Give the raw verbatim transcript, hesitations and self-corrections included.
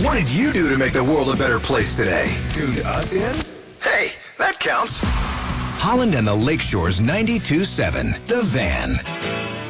What did you do to make the world a better place today? Tuned us in? Hey, that counts. Holland and the Lakeshore's ninety-two point seven, The Van.